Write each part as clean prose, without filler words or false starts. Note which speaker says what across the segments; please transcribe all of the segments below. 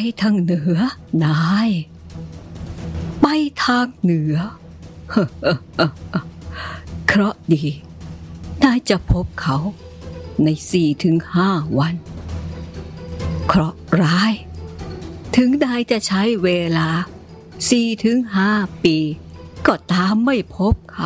Speaker 1: ทางเหนือนายไปทางเหนือ เคราะห์ดีนายจะพบเขาใน 4-5 วันเคราะห์ร้ายถึงนายจะใช้เวลา 4-5 ปีก็ตามไม่พบเขา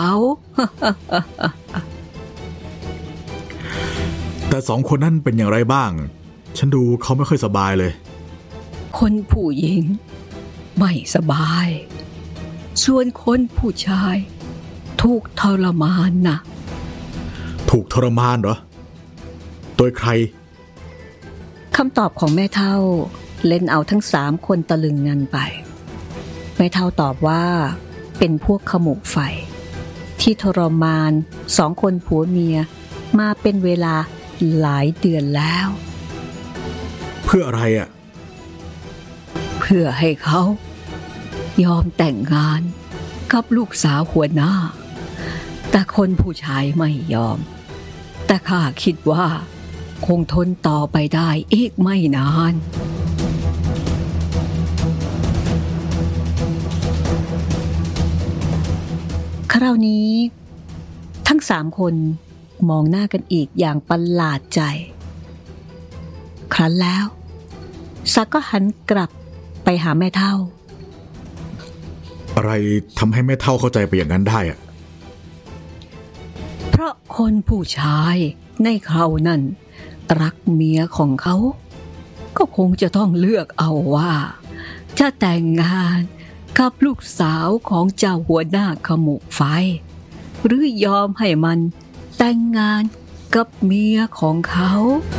Speaker 2: แต่สองคนนั้นเป็นอย่างไรบ้างฉันดูเขาไม่ค่อยสบายเลย
Speaker 1: คนผู้หญิงไม่สบายส่วนคนผู้ชายถูกทรมานนะ
Speaker 2: ถูกทรมานเหรอโดยใคร
Speaker 1: คำตอบของแม่เฒ่าเล่นเอาทั้ง3คนตะลึงงันไปแม่เฒ่าตอบว่าเป็นพวกขมุกไฟที่ทรมาน2 คนผัวเมียมาเป็นเวลาหลายเดือนแล้ว
Speaker 2: เพื่ออะไรอ่ะ
Speaker 1: เพื่อให้เขายอมแต่งงานกับลูกสาวหัวหน้าแต่คนผู้ชายไม่ยอมแต่ข้าคิดว่าคงทนต่อไปได้อีกไม่นานคราวนี้ทั้ง3 คนมองหน้ากันอีกอย่างประหลาดใจครั้นแล้วซักก็หันกลับไปหาแม่เฒ่า
Speaker 2: อะไรทำให้แม่เฒ่าเข้าใจไปอย่างนั้นได้อะ
Speaker 1: เพราะคนผู้ชายในคราวนั้นรักเมียของเขาก็คงจะต้องเลือกเอาว่าจะแต่งงานกับลูกสาวของเจ้าหัวหน้าขมุกไฟหรือยอมให้มันแต่งงานกับเมียของเขา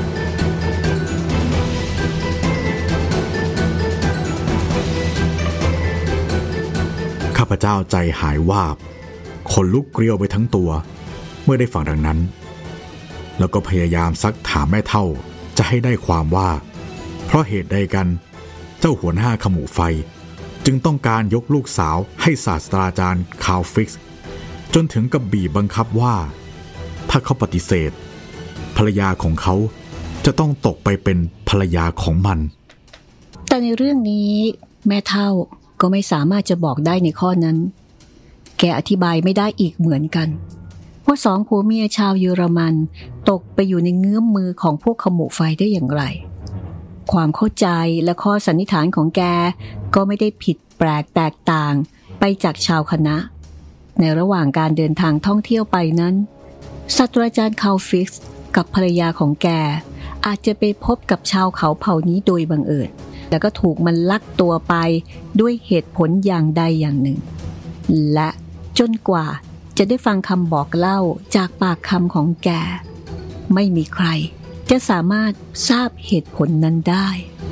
Speaker 2: ข้าพเจ้าใจหายวาบขนลุกเกลียวไปทั้งตัวเมื่อได้ฟังดังนั้นแล้วก็พยายามซักถามแม่เฒ่าจะให้ได้ความว่าเพราะเหตุใดกันเจ้าหัวหน้าขมุไฟจึงต้องการยกลูกสาวให้ศาสตราจารย์คาร์ลฟิกซ์จนถึงกับบีบบังคับว่าถ้าเขาปฏิเสธภรรยาของเขาจะต้องตกไปเป็นภรรยาของมัน
Speaker 1: แต่ในเรื่องนี้แม่เฒ่าก็ไม่สามารถจะบอกได้ในข้อนั้นแกอธิบายไม่ได้อีกเหมือนกันว่า2 ผัวเมียชาวเยอรมันตกไปอยู่ในเงื้อมมือของพวกขมุไฟได้อย่างไรความเข้าใจและข้อสันนิษฐานของแกก็ไม่ได้ผิดแปลกแตกต่างไปจากชาวคณะในระหว่างการเดินทางท่องเที่ยวไปนั้นศาสตราจารย์คาร์ลฟิกซ์กับภรรยาของแกอาจจะไปพบกับชาวเขาเผ่านี้โดยบังเอิญแล้วก็ถูกมันลักตัวไปด้วยเหตุผลอย่างใดอย่างหนึ่งและจนกว่าจะได้ฟังคำบอกเล่าจากปากคำของแกไม่มีใครจะสามารถทราบเหตุผลนั้นได้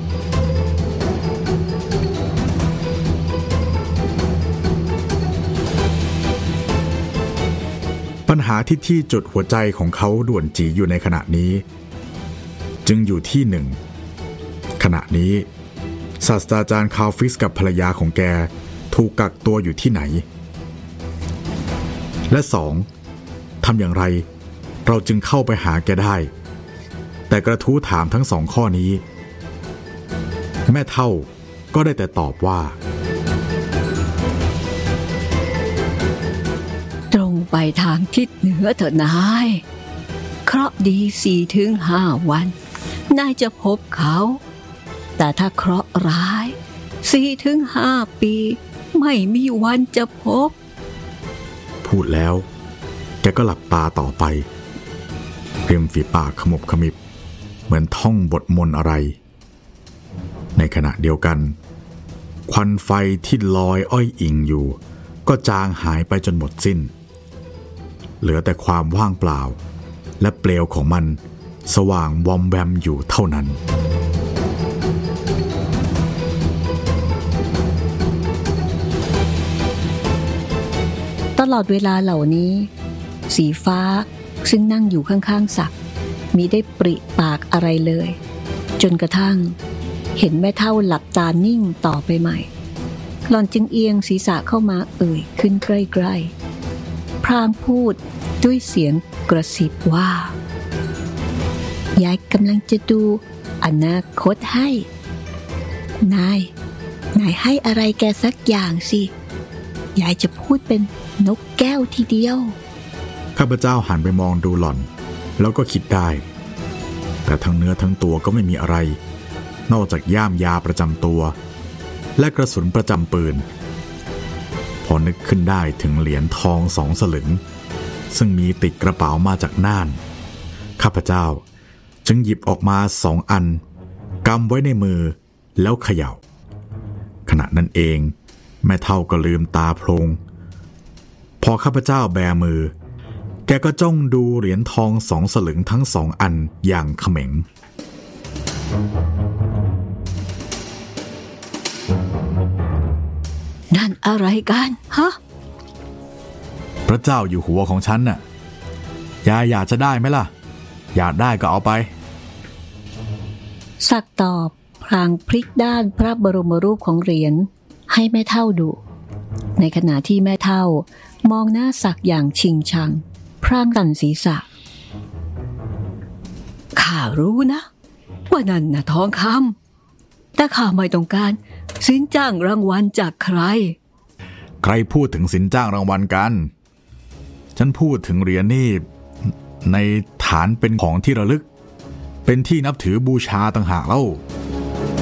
Speaker 2: ปัญหาที่จุดหัวใจของเขาด่วนจีอยู่ในขณะนี้จึงอยู่ที่1ขณะนี้ศาสตราจารย์คาร์ลฟิกซ์กับภรรยาของแกถูกกักตัวอยู่ที่ไหนและ2ทำอย่างไรเราจึงเข้าไปหาแกได้แต่กระทู้ถามทั้ง2ข้อนี้แม่เฒ่าก็ได้แต่ตอบว่า
Speaker 1: ตรงไปทางทิศเหนือเถอะนายเคราะห์ดี 4-5 วันนายจะพบเขาแต่ถ้าเคราะห์ร้าย 4-5 ปีไม่มีวันจะพบ
Speaker 2: พูดแล้วแกก็หลับตาต่อไปริมฝีปากขมุบขมิบเหมือนท่องบทมนต์อะไรในขณะเดียวกันควันไฟที่ลอยอ้อยอิงอยู่ก็จางหายไปจนหมดสิ้นเหลือแต่ความว่างเปล่าและเปลวของมันสว่างวอมแวมอยู่เท่านั้น
Speaker 1: ตลอดเวลาเหล่านี้สีฟ้าซึ่งนั่งอยู่ข้างๆศักดิ์มิได้ปริปากอะไรเลยจนกระทั่งเห็นแม่เฒ่าหลับตานิ่งต่อไปใหม่หล่อนจึงเอียงศีรษะเข้ามาเอ่ยขึ้นใกล้ๆพลางพูดด้วยเสียงกระซิบว่ายายกำลังจะดูอนาคตให้นายให้อะไรแกสักอย่างสิยายจะพูดเป็นนกแก้วทีเดียว
Speaker 2: ข้าพเจ้าหันไปมองดูหล่อนแล้วก็คิดได้แต่ทั้งเนื้อทั้งตัวก็ไม่มีอะไรนอกจากย่ามยาประจำตัวและกระสุนประจำปืนพอนึกขึ้นได้ถึงเหรียญทอง2 สลึงซึ่งมีติดกระเป๋ามาจากน่านข้าพเจ้าจึงหยิบออกมา2 อันกำไว้ในมือแล้วเขย่าขณะนั้นเองแม่เฒ่าก็ลืมตาโพลงพอข้าพเจ้าแบมือแกก็จ้องดูเหรียญทอง2 สลึงทั้ง2 อันอย่างเขม็ง
Speaker 1: นั่นอะไรกันฮะ
Speaker 2: พระเจ้าอยู่หัวของฉันน่ะยายอยากจะได้ไหมล่ะอยากได้ก็เอาไป
Speaker 1: ศักดิ์ตอบพลางพลิกด้านพระบรมรูปของเหรียญให้แม่เฒ่าดูในขณะที่แม่เฒ่ามองหน้าศักดิ์อย่างชิงชังพรางสั่นศีรษะข้ารู้นะว่านั่นน่ะทองคำแต่ข้าไม่ต้องการสินจ้างรางวัลจากใคร
Speaker 2: พูดถึงสินจ้างรางวัลกันฉันพูดถึงเหรียญนี่ในฐานเป็นของที่ระลึกเป็นที่นับถือบูชาต่างหากเล่า